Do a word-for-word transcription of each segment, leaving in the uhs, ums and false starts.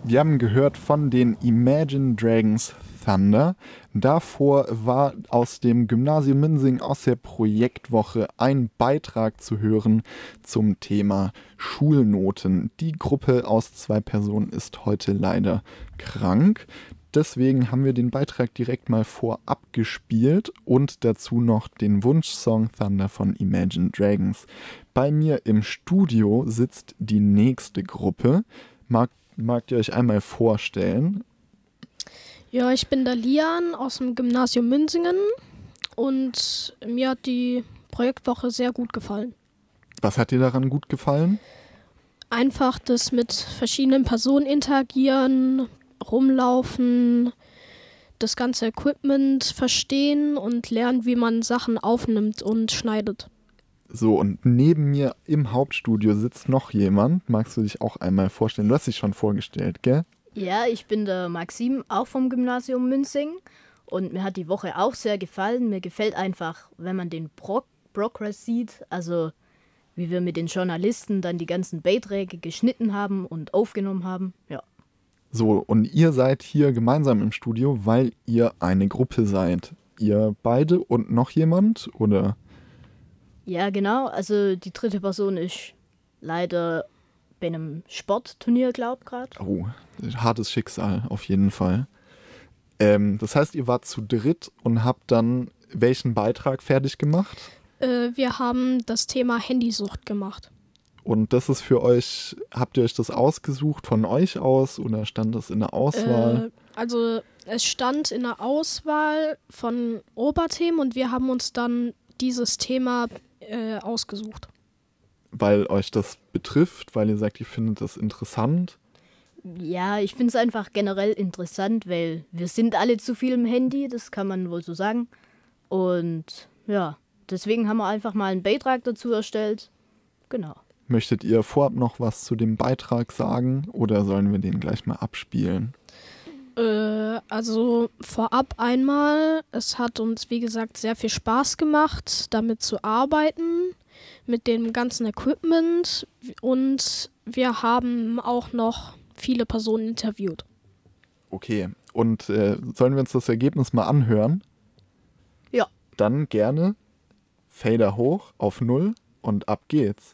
Wir haben gehört von den Imagine Dragons Thunder. Davor war aus dem Gymnasium Münsing aus der Projektwoche ein Beitrag zu hören zum Thema Schulnoten. Die Gruppe aus zwei Personen ist heute leider krank. Deswegen haben wir den Beitrag direkt mal vorab gespielt und dazu noch den Wunschsong Thunder von Imagine Dragons. Bei mir im Studio sitzt die nächste Gruppe. Mag, mag ihr euch einmal vorstellen? Ja, ich bin der Lian aus dem Gymnasium Münsingen und mir hat die Projektwoche sehr gut gefallen. Was hat dir daran gut gefallen? Einfach das mit verschiedenen Personen interagieren, rumlaufen, das ganze Equipment verstehen und lernen, wie man Sachen aufnimmt und schneidet. So, und neben mir im Hauptstudio sitzt noch jemand. Magst du dich auch einmal vorstellen? Du hast dich schon vorgestellt, gell? Ja, ich bin der Maxim, auch vom Gymnasium Münsing. Und mir hat die Woche auch sehr gefallen. Mir gefällt einfach, wenn man den Pro- Progress sieht, also wie wir mit den Journalisten dann die ganzen Beiträge geschnitten haben und aufgenommen haben. Ja. So, und ihr seid hier gemeinsam im Studio, weil ihr eine Gruppe seid. Ihr beide und noch jemand, oder? Ja, genau. Also die dritte Person ist leider bei einem Sportturnier, glaub gerade. Oh, hartes Schicksal, auf jeden Fall. Ähm, das heißt, ihr wart zu dritt und habt dann welchen Beitrag fertig gemacht? Äh, wir haben das Thema Handysucht gemacht. Und das ist für euch, habt ihr euch das ausgesucht von euch aus oder stand das in der Auswahl? Äh, also es stand in der Auswahl von Oberthemen und wir haben uns dann dieses Thema äh, ausgesucht. Weil euch das betrifft, weil ihr sagt, ihr findet das interessant? Ja, ich finde es einfach generell interessant, weil wir sind alle zu viel im Handy, das kann man wohl so sagen. Und ja, deswegen haben wir einfach mal einen Beitrag dazu erstellt. Genau. Möchtet ihr vorab noch was zu dem Beitrag sagen oder sollen wir den gleich mal abspielen? Äh, also vorab einmal, es hat uns wie gesagt sehr viel Spaß gemacht, damit zu arbeiten, mit dem ganzen Equipment und wir haben auch noch viele Personen interviewt. Okay, und äh, sollen wir uns das Ergebnis mal anhören? Ja. Dann gerne Fader hoch auf null und ab geht's.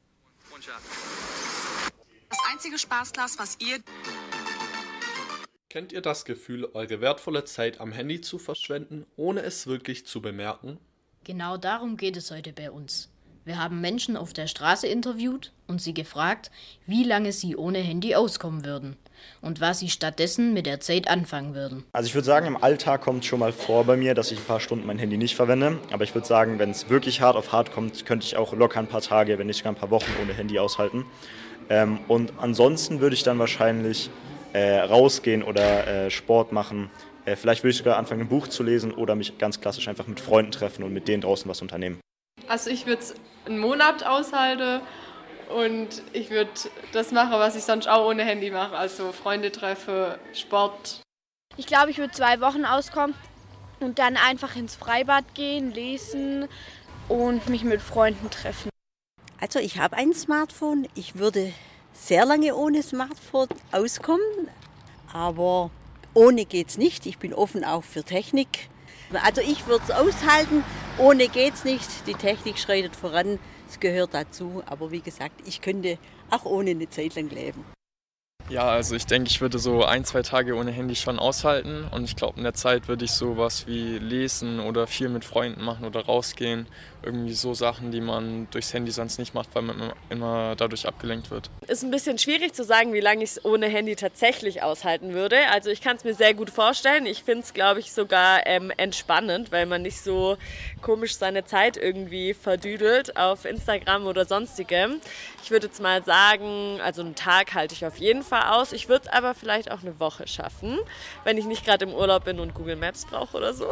Das einzige Spaßglas, was ihr... Kennt ihr das Gefühl, eure wertvolle Zeit am Handy zu verschwenden, ohne es wirklich zu bemerken? Genau darum geht es heute bei uns. Wir haben Menschen auf der Straße interviewt und sie gefragt, wie lange sie ohne Handy auskommen würden und was sie stattdessen mit der Zeit anfangen würden. Also ich würde sagen, im Alltag kommt schon mal vor bei mir, dass ich ein paar Stunden mein Handy nicht verwende. Aber ich würde sagen, wenn es wirklich hart auf hart kommt, könnte ich auch locker ein paar Tage, wenn nicht gar ein paar Wochen ohne Handy aushalten. Ähm, und ansonsten würde ich dann wahrscheinlich äh, rausgehen oder äh, Sport machen. Äh, vielleicht würde ich sogar anfangen, ein Buch zu lesen oder mich ganz klassisch einfach mit Freunden treffen und mit denen draußen was unternehmen. Also ich würde es einen Monat aushalten und ich würde das machen, was ich sonst auch ohne Handy mache. Also Freunde treffe, Sport. Ich glaube, ich würde zwei Wochen auskommen und dann einfach ins Freibad gehen, lesen und mich mit Freunden treffen. Also ich habe ein Smartphone. Ich würde sehr lange ohne Smartphone auskommen, aber ohne geht's nicht. Ich bin offen auch für Technik. Also ich würde es aushalten, ohne geht's nicht. Die Technik schreitet voran, es gehört dazu. Aber wie gesagt, ich könnte auch ohne eine Zeit lang leben. Ja, also ich denke, ich würde so ein, zwei Tage ohne Handy schon aushalten. Und ich glaube, in der Zeit würde ich sowas wie lesen oder viel mit Freunden machen oder rausgehen. Irgendwie so Sachen, die man durchs Handy sonst nicht macht, weil man immer dadurch abgelenkt wird. Ist ein bisschen schwierig zu sagen, wie lange ich es ohne Handy tatsächlich aushalten würde. Also ich kann es mir sehr gut vorstellen. Ich finde es, glaube ich, sogar ähm, entspannend, weil man nicht so komisch seine Zeit irgendwie verdüdelt auf Instagram oder sonstigem. Ich würde jetzt mal sagen, also einen Tag halte ich auf jeden Fall aus. Ich würde es aber vielleicht auch eine Woche schaffen, wenn ich nicht gerade im Urlaub bin und Google Maps brauche oder so.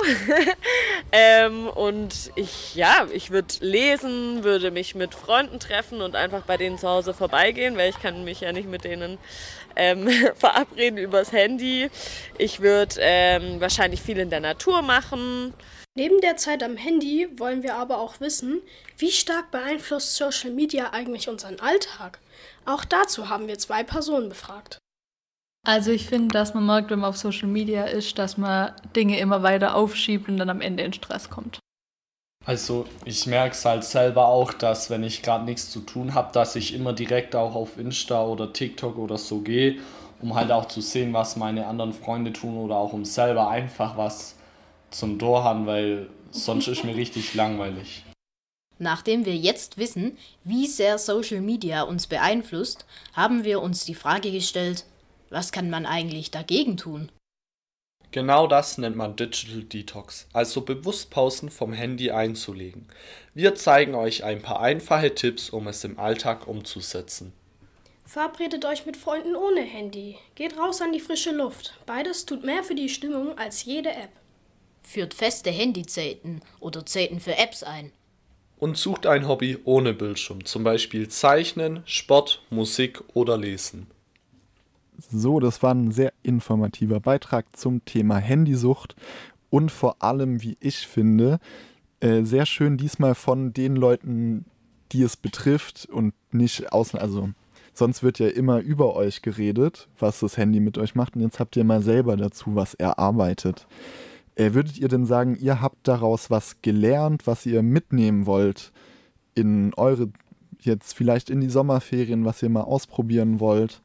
ähm, und ich, ja, ich würde lesen, würde mich mit Freunden treffen und einfach bei denen zu Hause vorbeigehen, weil ich kann mich ja nicht mit denen ähm, verabreden übers Handy. Ich würde ähm, wahrscheinlich viel in der Natur machen. Neben der Zeit am Handy wollen wir aber auch wissen, wie stark beeinflusst Social Media eigentlich unseren Alltag? Auch dazu haben wir zwei Personen befragt. Also ich finde, dass man merkt, wenn man auf Social Media ist, dass man Dinge immer weiter aufschiebt und dann am Ende in Stress kommt. Also ich merke es halt selber auch, dass wenn ich gerade nichts zu tun habe, dass ich immer direkt auch auf Insta oder TikTok oder so gehe, um halt auch zu sehen, was meine anderen Freunde tun oder auch um selber einfach was zum Durchhaben, weil sonst ist mir richtig langweilig. Nachdem wir jetzt wissen, wie sehr Social Media uns beeinflusst, haben wir uns die Frage gestellt, was kann man eigentlich dagegen tun? Genau das nennt man Digital Detox, also bewusst Pausen vom Handy einzulegen. Wir zeigen euch ein paar einfache Tipps, um es im Alltag umzusetzen. Verabredet euch mit Freunden ohne Handy. Geht raus an die frische Luft. Beides tut mehr für die Stimmung als jede App. Führt feste Handyzeiten oder Zeiten für Apps ein. Und sucht ein Hobby ohne Bildschirm, zum Beispiel Zeichnen, Sport, Musik oder Lesen. So, das war ein sehr informativer Beitrag zum Thema Handysucht und vor allem, wie ich finde, äh, sehr schön diesmal von den Leuten, die es betrifft und nicht außen, also sonst wird ja immer über euch geredet, was das Handy mit euch macht und jetzt habt ihr mal selber dazu was erarbeitet. Äh, würdet ihr denn sagen, ihr habt daraus was gelernt, was ihr mitnehmen wollt in eure, jetzt vielleicht in die Sommerferien, was ihr mal ausprobieren wollt?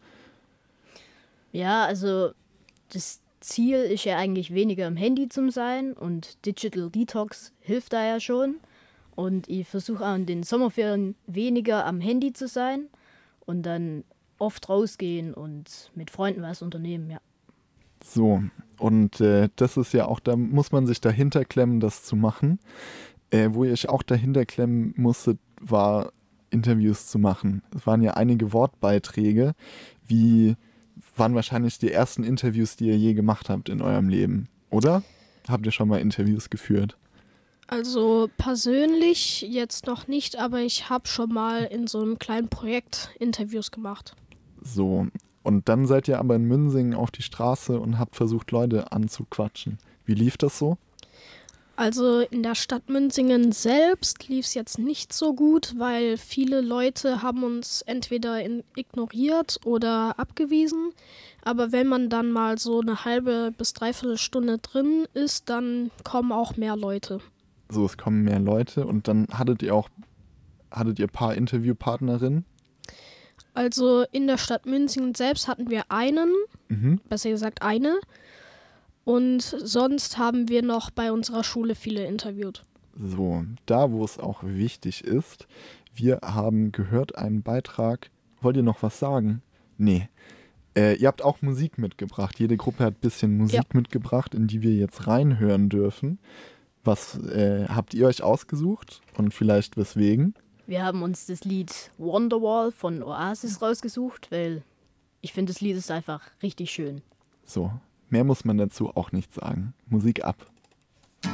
Ja, also das Ziel ist ja eigentlich weniger am Handy zu sein und Digital Detox hilft da ja schon. Und ich versuche auch in den Sommerferien weniger am Handy zu sein und dann oft rausgehen und mit Freunden was unternehmen, ja. So, und äh, das ist ja auch, da muss man sich dahinter klemmen, das zu machen. Äh, wo ihr euch auch dahinter klemmen musstet, war Interviews zu machen. Es waren ja einige Wortbeiträge, wie waren wahrscheinlich die ersten Interviews, die ihr je gemacht habt in eurem Leben, oder? Habt ihr schon mal Interviews geführt? Also persönlich jetzt noch nicht, aber ich habe schon mal in so einem kleinen Projekt Interviews gemacht. So, und dann seid ihr aber in Münsingen auf die Straße und habt versucht, Leute anzuquatschen. Wie lief das so? Also in der Stadt Münsingen selbst lief es jetzt nicht so gut, weil viele Leute haben uns entweder in, ignoriert oder abgewiesen. Aber wenn man dann mal so eine halbe bis dreiviertel Stunde drin ist, dann kommen auch mehr Leute. So, es kommen mehr Leute und dann hattet ihr auch, hattet ihr ein paar Interviewpartnerinnen? Also in der Stadt Münsingen selbst hatten wir einen, mhm. besser gesagt eine. Und sonst haben wir noch bei unserer Schule viele interviewt. So, da wo es auch wichtig ist, wir haben gehört einen Beitrag. Wollt ihr noch was sagen? Nee. Äh, ihr habt auch Musik mitgebracht. Jede Gruppe hat ein bisschen Musik ja. mitgebracht, in die wir jetzt reinhören dürfen. Was äh, habt ihr euch ausgesucht und vielleicht weswegen? Wir haben uns das Lied Wonderwall von Oasis rausgesucht, weil ich finde, das Lied ist einfach richtig schön. So. Mehr muss man dazu auch nicht sagen. Musik ab.